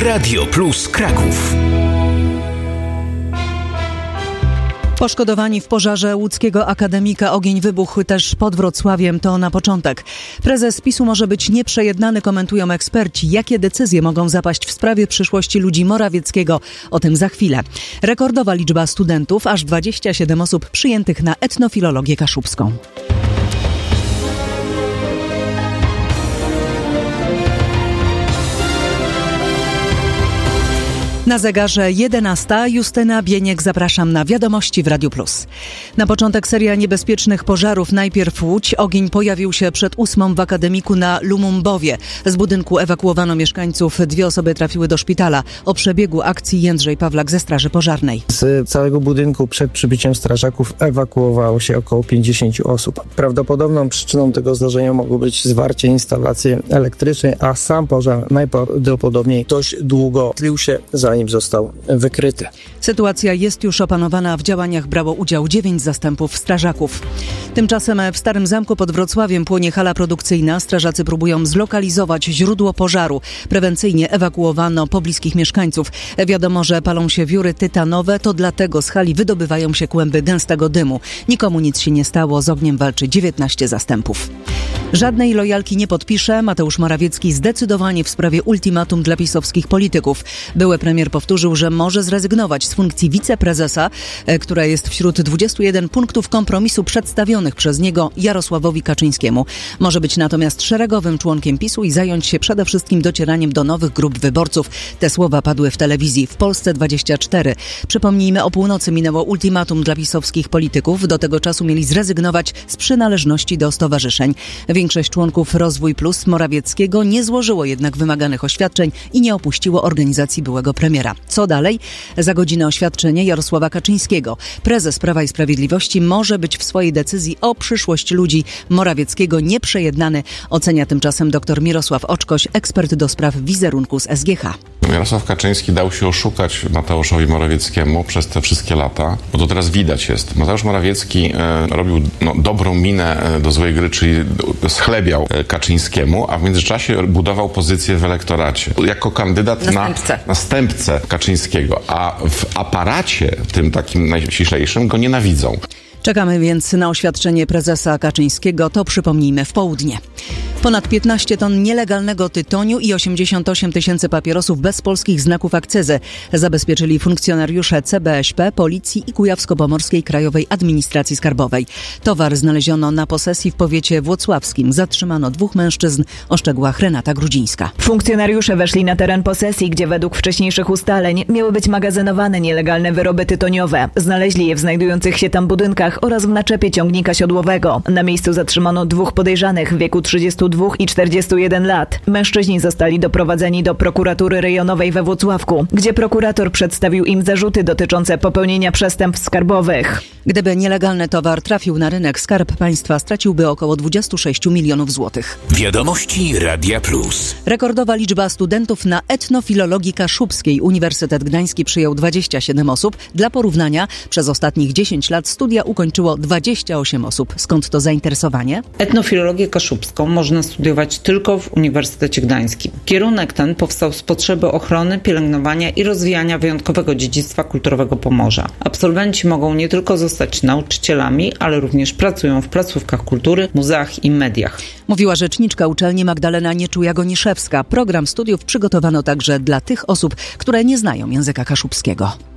Radio Plus Kraków. Poszkodowani w pożarze łódzkiego akademika ogień wybuchł też pod Wrocławiem, to na początek. Prezes PiS-u może być nieprzejednany, komentują eksperci. Jakie decyzje mogą zapaść w sprawie przyszłości ludzi Morawieckiego? O tym za chwilę. Rekordowa liczba studentów, aż 27 osób przyjętych na etnofilologię kaszubską. Na zegarze 11. Justyna Bieniek, zapraszam na Wiadomości w Radiu Plus. Na początek seria niebezpiecznych pożarów. Najpierw Łódź. Ogień pojawił się przed 8 w akademiku na Lumumbowie. Z budynku ewakuowano mieszkańców. 2 osoby trafiły do szpitala. O przebiegu akcji Jędrzej Pawlak ze Straży Pożarnej. Z całego budynku przed przybyciem strażaków ewakuowało się około 50 osób. Prawdopodobną przyczyną tego zdarzenia mogło być zwarcie instalacji elektrycznej, a sam pożar najprawdopodobniej dość długo tlił się, zanim został wykryty. Sytuacja jest już opanowana. W działaniach brało udział 9 zastępów strażaków. Tymczasem w Starym Zamku pod Wrocławiem płonie hala produkcyjna. Strażacy próbują zlokalizować źródło pożaru. Prewencyjnie ewakuowano pobliskich mieszkańców. Wiadomo, że palą się wióry tytanowe. To dlatego z hali wydobywają się kłęby gęstego dymu. Nikomu nic się nie stało. Z ogniem walczy 19 zastępów. Żadnej lojalki nie podpisze. Mateusz Morawiecki zdecydowanie w sprawie ultimatum dla pisowskich polityków. Były premier powtórzył, że może zrezygnować z funkcji wiceprezesa, która jest wśród 21 punktów kompromisu przedstawionych przez niego Jarosławowi Kaczyńskiemu. Może być natomiast szeregowym członkiem PiS-u i zająć się przede wszystkim docieraniem do nowych grup wyborców. Te słowa padły w telewizji w Polsce 24. Przypomnijmy, o północy minęło ultimatum dla pisowskich polityków. Do tego czasu mieli zrezygnować z przynależności do stowarzyszeń. Większość członków Rozwój Plus Morawieckiego nie złożyło jednak wymaganych oświadczeń i nie opuściło organizacji byłego premiera. Co dalej? Za godzinę oświadczenie Jarosława Kaczyńskiego. Prezes Prawa i Sprawiedliwości może być w swojej decyzji o przyszłość ludzi Morawieckiego nieprzejednany, ocenia tymczasem dr Mirosław Oczkoś, ekspert do spraw wizerunku z SGH. Jarosław Kaczyński dał się oszukać Mateuszowi Morawieckiemu przez te wszystkie lata, bo to teraz widać jest. Mateusz Morawiecki robił dobrą minę do złej gry, czyli schlebiał Kaczyńskiemu, a w międzyczasie budował pozycję w elektoracie. Jako kandydat na następcę Kaczyńskiego, a w aparacie tym takim najściślejszym go nienawidzą. Czekamy więc na oświadczenie prezesa Kaczyńskiego, to przypomnijmy w południe. Ponad 15 ton nielegalnego tytoniu i 88 tysięcy papierosów bez polskich znaków akcyzy zabezpieczyli funkcjonariusze CBŚP, Policji i Kujawsko-Pomorskiej Krajowej Administracji Skarbowej. Towar znaleziono na posesji w powiecie włocławskim. Zatrzymano 2 mężczyzn, o szczegółach Renata Grudzińska. Funkcjonariusze weszli na teren posesji, gdzie według wcześniejszych ustaleń miały być magazynowane nielegalne wyroby tytoniowe. Znaleźli je w znajdujących się tam budynkach oraz w naczepie ciągnika siodłowego. Na miejscu zatrzymano 2 podejrzanych w wieku 32 i 41 lat. Mężczyźni zostali doprowadzeni do prokuratury rejonowej we Włocławku, gdzie prokurator przedstawił im zarzuty dotyczące popełnienia przestępstw skarbowych. Gdyby nielegalny towar trafił na rynek, Skarb Państwa straciłby około 26 milionów złotych. Wiadomości Radia Plus. Rekordowa liczba studentów na etnofilologii kaszubskiej. Uniwersytet Gdański przyjął 27 osób. Dla porównania, przez ostatnich 10 lat studia ukończyło 28 osób. Skąd to zainteresowanie? Etnofilologię kaszubską można studiować tylko w Uniwersytecie Gdańskim. Kierunek ten powstał z potrzeby ochrony, pielęgnowania i rozwijania wyjątkowego dziedzictwa kulturowego Pomorza. Absolwenci mogą nie tylko zostać nauczycielami, ale również pracują w placówkach kultury, muzeach i mediach. Mówiła rzeczniczka uczelni Magdalena Nieczuja-Goniszewska. Program studiów przygotowano także dla tych osób, które nie znają języka kaszubskiego.